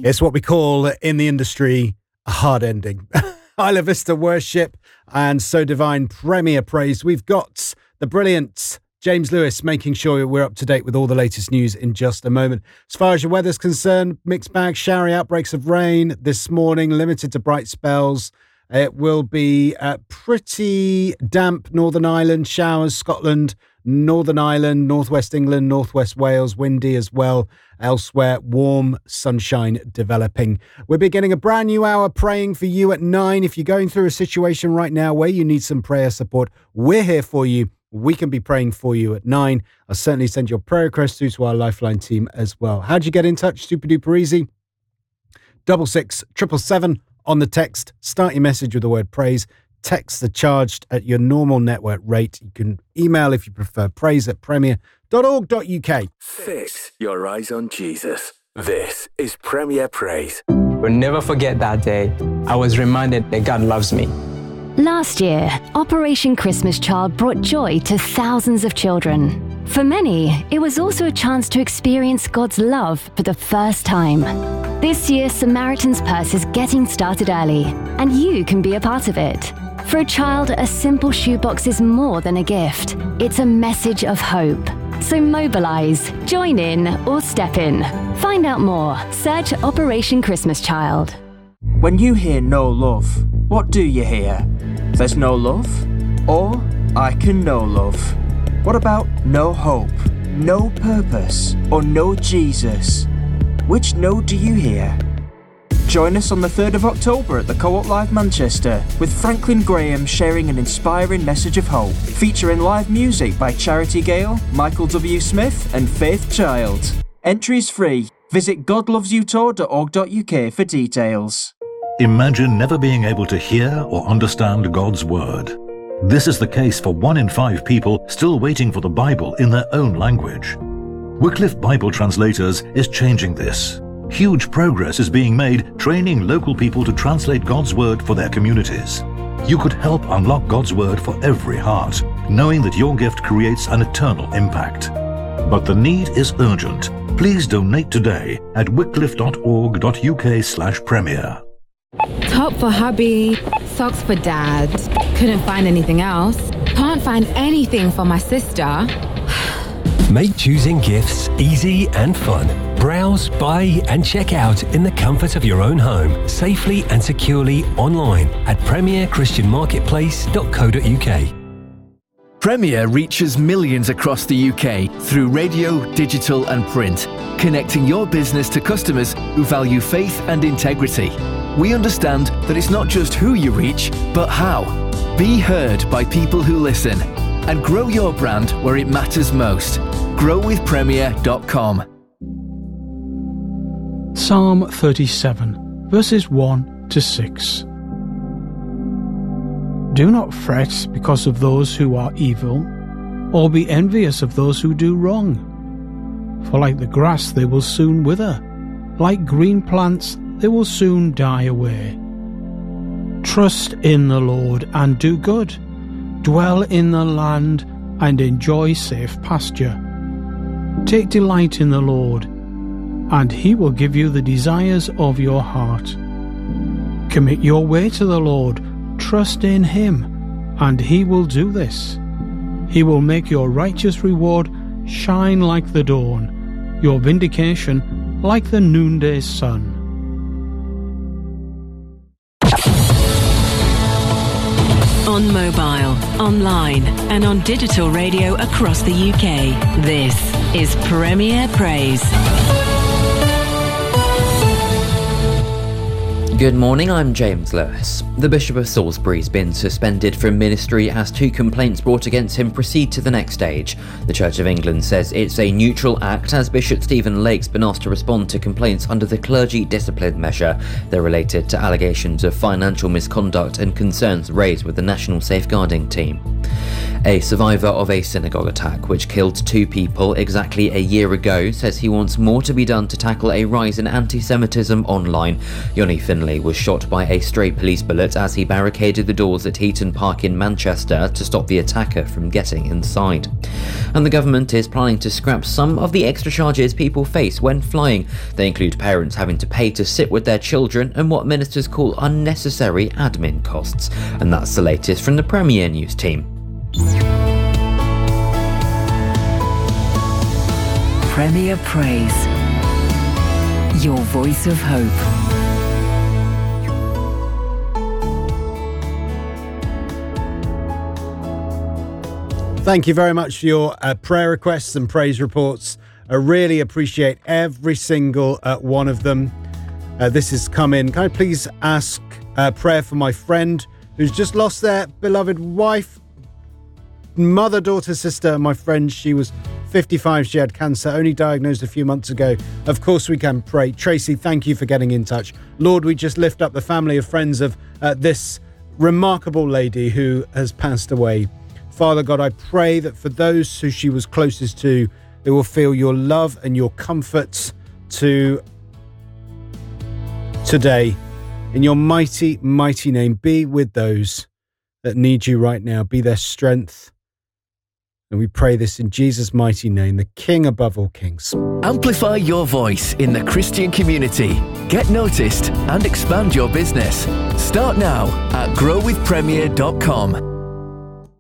It's what we call in the industry a hard ending. Isla Vista Worship and So Divine Premier Praise. We've got the brilliant James Lewis making sure we're up to date with all the latest news in just a moment. As far as your weather's concerned, mixed bag, showery outbreaks of rain this morning, limited to bright spells. It will be pretty damp Northern Ireland, showers, Scotland, Northern Ireland, Northwest England, Northwest Wales, windy as well. Elsewhere, warm sunshine developing. We're beginning a brand new hour praying for you at 9. If you're going through a situation right now where you need some prayer support, we're here for you. We can be praying for you at 9. I'll certainly send your prayer request through to our Lifeline team as well. How'd you get in touch? Super duper easy. 66777 on the text. Start your message with the word praise. Texts are charged at your normal network rate. You can email if you prefer, praise@premier.org.uk. Fix your eyes on Jesus. This is Premier Praise. We'll never forget that day. I was reminded that God loves me. Last year, Operation Christmas Child brought joy to thousands of children. For many, it was also a chance to experience God's love for the first time. This year, Samaritan's Purse is getting started early, and you can be a part of it. For a child, a simple shoebox is more than a gift. It's a message of hope. So mobilize, join in, or step in. Find out more. Search Operation Christmas Child. When you hear no love, what do you hear? There's no love? Or I can know love? What about no hope, no purpose, or no Jesus? Which no do you hear? Join us on the 3rd of October at the Co-op Live Manchester with Franklin Graham sharing an inspiring message of hope, featuring live music by Charity Gale, Michael W. Smith and Faith Child. Entries free. Visit godlovesyoutour.org.uk for details. Imagine never being able to hear or understand God's Word. This is the case for 1 in 5 people still waiting for the Bible in their own language. Wycliffe Bible Translators is changing this. Huge progress is being made training local people to translate God's Word for their communities. You could help unlock God's Word for every heart, knowing that your gift creates an eternal impact. But the need is urgent. Please donate today at wycliffe.org.uk/premier. Top for hubby, socks for dad. Couldn't find anything else. Can't find anything for my sister. Make choosing gifts easy and fun. Browse, buy and check out in the comfort of your own home, safely and securely online at premierchristianmarketplace.co.uk. Premier reaches millions across the UK through radio, digital and print, connecting your business to customers who value faith and integrity. We understand that it's not just who you reach, but how. Be heard by people who listen and grow your brand where it matters most. growwithpremier.com. Psalm 37, verses 1 to 6. Do not fret because of those who are evil, or be envious of those who do wrong. For like the grass they will soon wither, like green plants they will soon die away. Trust in the Lord and do good. Dwell in the land and enjoy safe pasture. Take delight in the Lord, and he will give you the desires of your heart. Commit your way to the Lord, trust in him, and he will do this. He will make your righteous reward shine like the dawn, your vindication like the noonday sun. On mobile, online and on digital radio across the UK. This is Premier Praise. Good morning, I'm James Lewis. The Bishop of Salisbury's been suspended from ministry as 2 complaints brought against him proceed to the next stage. The Church of England says it's a neutral act as Bishop Stephen Lake's been asked to respond to complaints under the clergy discipline measure. They're related to allegations of financial misconduct and concerns raised with the National Safeguarding Team. A survivor of a synagogue attack which killed 2 people exactly a year ago says he wants more to be done to tackle a rise in anti-Semitism online. Yoni Finlay family was shot by a stray police bullet as he barricaded the doors at Heaton Park in Manchester to stop the attacker from getting inside. And the government is planning to scrap some of the extra charges people face when flying. They include parents having to pay to sit with their children and what ministers call unnecessary admin costs. And that's the latest from the Premier News team. Premier Praise, your voice of hope. Thank you very much for your prayer requests and praise reports. I really appreciate every single one of them. This has come in. Can I please ask prayer for my friend who's just lost their beloved wife, mother, daughter, sister? My friend, she was 55. She had cancer, only diagnosed a few months ago. Of course we can pray. Tracy, thank you for getting in touch. Lord, we just lift up the family of friends of this remarkable lady who has passed away. Father God, I pray that for those who she was closest to, they will feel your love and your comfort to today. In your mighty, mighty name, be with those that need you right now. Be their strength. And we pray this in Jesus' mighty name, the King above all kings. Amplify your voice in the Christian community. Get noticed and expand your business. Start now at growwithpremier.com.